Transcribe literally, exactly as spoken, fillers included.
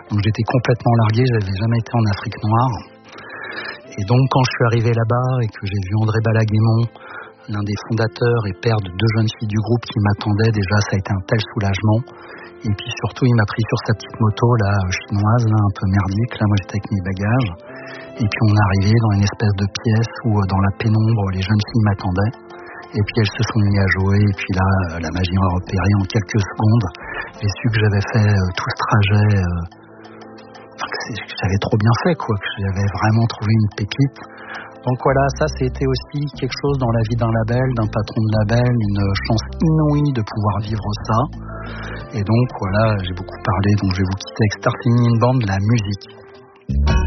Donc j'étais complètement largué, j'avais jamais été en Afrique noire. Et donc quand je suis arrivé là-bas et que j'ai vu André Balaguémon, l'un des fondateurs et père de deux jeunes filles du groupe qui m'attendaient, déjà ça a été un tel soulagement. Et puis surtout il m'a pris sur sa petite moto là, chinoise, là, un peu merdique, là moi j'étais avec mes bagages. Et puis on est arrivé dans une espèce de pièce où dans la pénombre les jeunes filles m'attendaient. Et puis elles se sont mises à jouer, et puis là la magie m'a repéré en quelques secondes. J'ai su que j'avais fait euh, tout ce trajet, euh, enfin, que, que j'avais trop bien fait, quoi, que j'avais vraiment trouvé une pépite. Donc voilà, ça c'était aussi quelque chose dans la vie d'un label, d'un patron de label, une chance inouïe de pouvoir vivre ça. Et donc voilà, j'ai beaucoup parlé, donc je vais vous quitter avec Starting in Band, la musique.